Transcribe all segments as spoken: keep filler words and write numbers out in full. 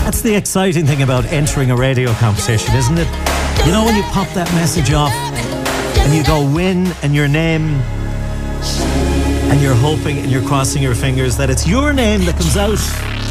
That's the exciting thing about entering a radio competition, isn't it? You know, when you pop that message off and you go win and your name, and you're hoping and you're crossing your fingers that it's your name that comes out.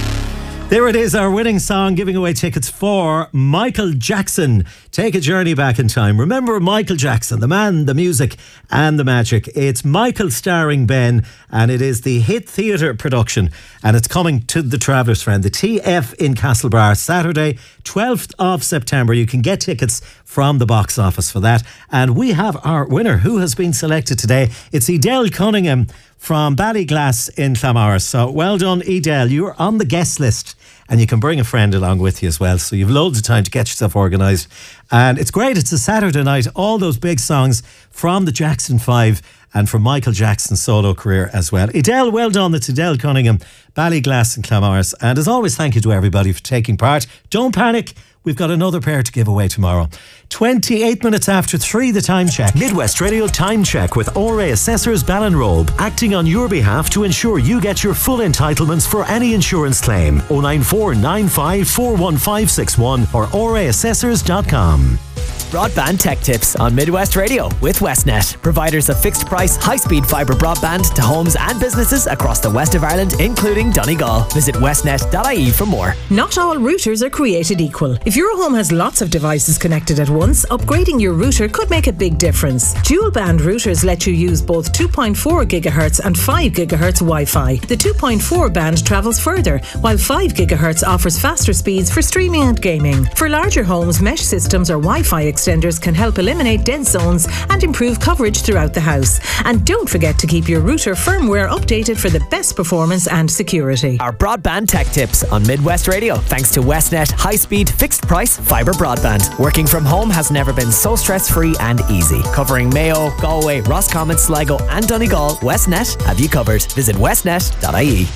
There it is, our winning song, giving away tickets for Michael Jackson. Take a journey back in time. Remember Michael Jackson, the man, the music and the magic. It's Michael starring Ben, and it is the Hit Theatre production, and it's coming to the Traveller's Friend, the T F in Castlebar, Saturday, twelfth of September. You can get tickets from the box office for that. And we have our winner who has been selected today. It's Edel Cunningham from Ballyglass in Clamars. So well done, Edel. You're on the guest list, and you can bring a friend along with you as well. So you've loads of time to get yourself organised. And it's great. It's a Saturday night. All those big songs from the Jackson Five and from Michael Jackson's solo career as well. Edel, well done. It's Edel Cunningham, Ballyglass in Clamars. And as always, thank you to everybody for taking part. Don't panic. We've got another pair to give away tomorrow. twenty-eight minutes after three, the time check. Midwest Radio Time Check with O R A Assessors Ballinrobe, acting on your behalf to ensure you get your full entitlements for any insurance claim. oh nine four nine five four one five six one or O R A assessors dot com. Broadband Tech Tips on Midwest Radio with Westnet, providers of fixed price, high speed fibre broadband to homes and businesses across the west of Ireland, including Donegal. Visit westnet dot I E for more. Not all routers are created equal. If your home has lots of devices connected at once, upgrading your router could make a big difference. Dual band routers let you use both two point four gigahertz and five gigahertz Wi-Fi. The two point four band travels further, while five gigahertz offers faster speeds for streaming and gaming. For larger homes, mesh systems or Wi-Fi extenders can help eliminate dead zones and improve coverage throughout the house. And don't forget to keep your router firmware updated for the best performance and security. Our Broadband Tech Tips on Midwest Radio, thanks to Westnet high-speed, fixed-price fibre broadband. Working from home has never been so stress-free and easy. Covering Mayo, Galway, Roscommon, Sligo and Donegal, Westnet have you covered. Visit westnet dot I E.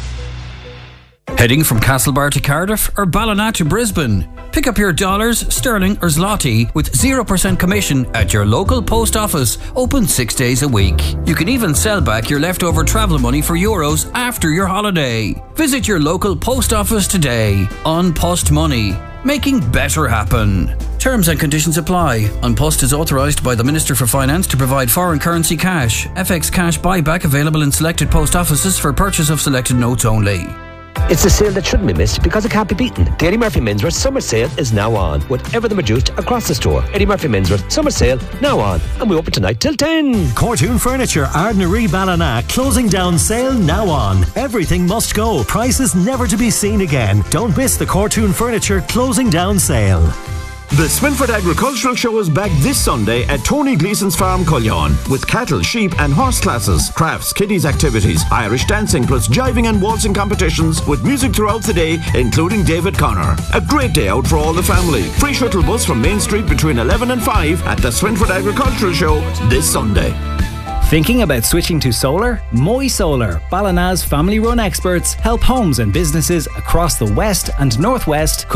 Heading from Castlebar to Cardiff or Ballina to Brisbane? Pick up your dollars, sterling or zloty with zero percent commission at your local post office, open six days a week. You can even sell back your leftover travel money for euros after your holiday. Visit your local post office today. An Post Money, making better happen. Terms and conditions apply. An Post is authorised by the Minister for Finance to provide foreign currency cash. F X cash buyback available in selected post offices for purchase of selected notes only. It's a sale that shouldn't be missed because it can't be beaten. The Eddie Murphy Menswear Summer Sale is now on, with everything reduced across the store. Eddie Murphy Menswear Summer Sale now on, and we open tonight till ten. Cortoon Furniture, Ardnaree Ballina, closing down sale now on. Everything must go. Prices never to be seen again. Don't miss the Cortoon Furniture closing down sale. The Swinford Agricultural Show is back this Sunday at Tony Gleeson's Farm, Cullion, with cattle, sheep and horse classes, crafts, kiddies activities, Irish dancing plus jiving and waltzing competitions with music throughout the day, including David Connor. A great day out for all the family. Free shuttle bus from Main Street between eleven and five at the Swinford Agricultural Show this Sunday. Thinking about switching to solar? Moy Solar, Ballina's family-run experts, help homes and businesses across the west and northwest